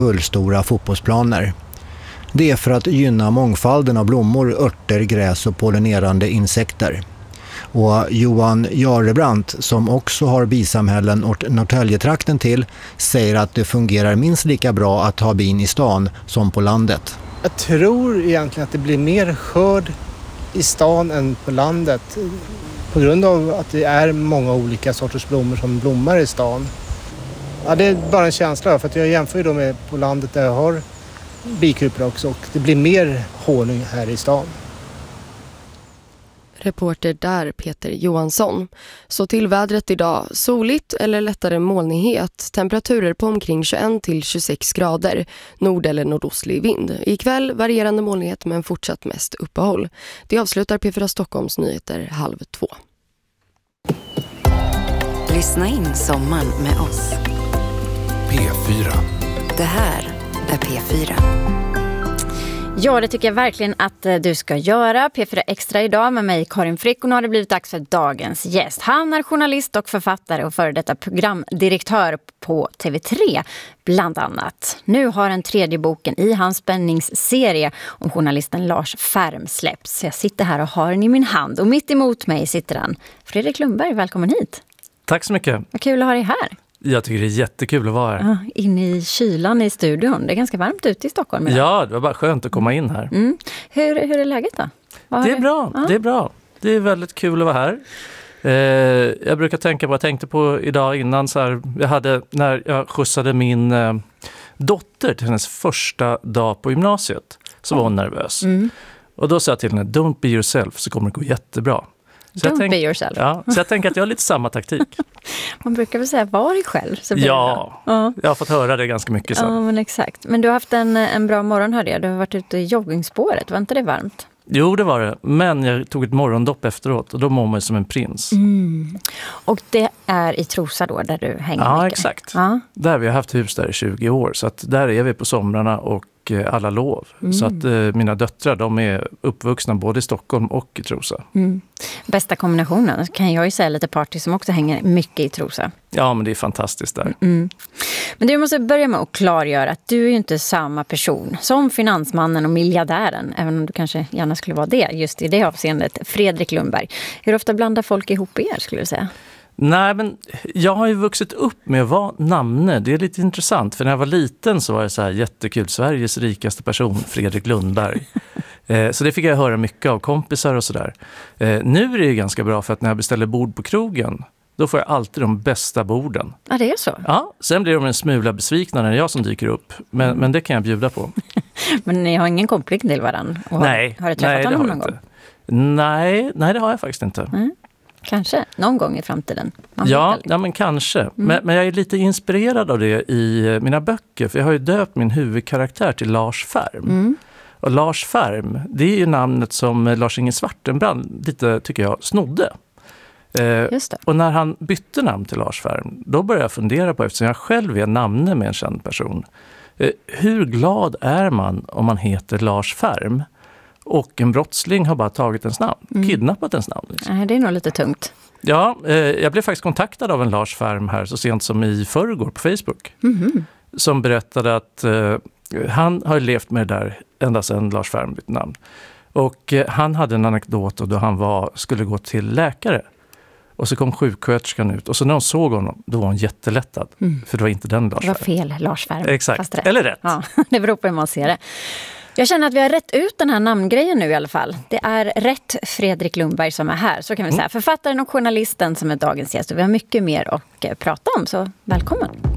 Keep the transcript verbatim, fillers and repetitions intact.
fullstora fotbollsplaner. Det är för att gynna mångfalden av blommor, örter, gräs och pollinerande insekter. Och Johan Jarebrandt, som också har bisamhällen och Norrtäljetrakten till, säger att det fungerar minst lika bra att ha bin i stan som på landet. Jag tror egentligen att det blir mer skörd i stan än på landet på grund av att det är många olika sorters blommor som blommar i stan. Ja, det är bara en känsla, för att jag jämför ju då med på landet där jag har bikupor också, och det blir mer honung här i stan. Reporter där Peter Johansson. Så till vädret idag. Soligt eller lättare molnighet. Temperaturer på omkring tjugoett till tjugosex grader. Nord- eller nordostlig vind. Ikväll varierande molnighet men fortsatt mest uppehåll. Det avslutar P fyra Stockholms nyheter halv två. Lyssna in sommaren med oss. P fyra. Det här är P fyra. Ja, det tycker jag verkligen att du ska göra. P fyra Extra idag med mig, Karin Frick. Och nu har det blivit dags för dagens gäst. Han är journalist och författare och före detta programdirektör på T V tre bland annat. Nu har den tredje boken i hans spänningsserie om journalisten Lars Färm släppts. Jag sitter här och har den i min hand. Och mitt emot mig sitter han. Fredrik Lundberg, välkommen hit. Tack så mycket. Vad kul att ha dig här. Jag tycker det är jättekul att vara här. Ja, inne i kylan i studion. Det är ganska varmt ute i Stockholm idag. Ja, det var bara skönt att komma in här. Mm. Hur, hur är läget då? Vad det är du? bra, Ja. det är bra. Det är väldigt kul att vara här. Eh, jag brukar tänka på, jag tänkte på idag innan så här, jag hade, när jag skjutsade min eh, dotter till hennes första dag på gymnasiet, så var hon nervös. Mm. Och då sa jag till henne, don't be yourself, så kommer det gå jättebra. Så Don't jag tänk, be yourself. Ja, så jag tänker att jag har lite samma taktik. Man brukar väl säga, var dig själv. Så blir Ja, det ja, jag har fått höra det ganska mycket. Så. ja, men exakt. Men du har haft en, en bra morgon, hörde jag. Du har varit ute i joggingspåret. Var inte det varmt? Jo, det var det. Men jag tog ett morgondopp efteråt och då mår man som en prins. Mm. Och det är i Trosa då, där du hänger Ja, mycket? exakt. Ja. Där vi har haft hus där i tjugo år. Så att där är vi på somrarna och eh, alla lov. Mm. Så att eh, mina döttrar, de är uppvuxna både i Stockholm och i Trosa. Mm. Bästa kombinationen kan jag ju säga, lite party som också hänger mycket i Trosa. Ja, men det är fantastiskt där. Mm. Men du måste börja med att klargöra att du är ju inte samma person som finansmannen och miljardären, även om du kanske gärna skulle vara det just i det avseendet, Fredrik Lundberg. Hur ofta blandar folk ihop er, skulle du säga? Nej, men jag har ju vuxit upp med att vara namne. Det är lite intressant, för när jag var liten så var det så här jättekul. Sveriges rikaste person, Fredrik Lundberg. eh, så det fick jag höra mycket av kompisar och sådär. Eh, nu är det ju ganska bra, för att när jag beställer bord på krogen, då får jag alltid de bästa borden. Ja, det är så. Ja, sen blir de en smula besvikna när det är jag som dyker upp. Men, mm. men det kan jag bjuda på. Men ni har ingen koppling till varandra? Nej, har du träffat nej, honom det någon har gång? Nej, nej, det har jag faktiskt inte. Mm. Kanske, någon gång i framtiden. Man Ja, ja, men kanske. Mm. Men, men jag är lite inspirerad av det i mina böcker. För jag har ju döpt min huvudkaraktär till Lars Färm. Mm. Och Lars Färm, det är ju namnet som Lars-Inge Svartenbrand lite, tycker jag, snodde. Just det. Och när han bytte namn till Lars Färm, då började jag fundera på, eftersom jag själv är namne med en känd person, hur glad är man om man heter Lars Färm och en brottsling har bara tagit ens namn, mm. kidnappat ens namn? Liksom. Nej, det är nog lite tungt. Ja, eh, jag blev faktiskt kontaktad av en Lars Färm här så sent som i förrgår på Facebook. Mm-hmm. Som berättade att eh, han har levt med det där ända sedan Lars Färm bytte namn. Och eh, han hade en anekdot då han var, skulle gå till läkare. Och så kom sjuksköterskan ut. Och så när hon såg honom, då var hon jättelättad. Mm. För det var inte den Lars Färm. Det var fel Lars Färm. Exakt, fast rätt. Eller rätt. Ja, det beror på hur man ser det. Jag känner att vi har rätt ut den här namngrejen nu i alla fall. Det är rätt Fredrik Lundberg som är här, så kan vi säga. Mm. Författaren och journalisten som är dagens gäst. Och vi har mycket mer att prata om, så välkommen.